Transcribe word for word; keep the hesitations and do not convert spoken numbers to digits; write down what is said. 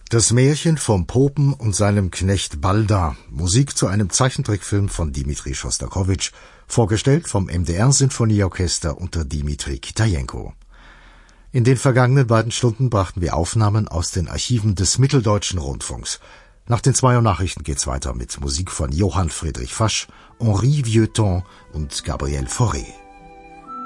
Das Märchen vom Popen und seinem Knecht Balda, Musik zu einem Zeichentrickfilm von Dimitri Schostakowitsch, vorgestellt vom M D R-Sinfonieorchester unter Dimitri Kitajenko. In den vergangenen beiden Stunden brachten wir Aufnahmen aus den Archiven des Mitteldeutschen Rundfunks. Nach den zwei Uhr Nachrichten geht's weiter mit Musik von Johann Friedrich Fasch, Henri Vieuxtemps und Gabriel Fauré.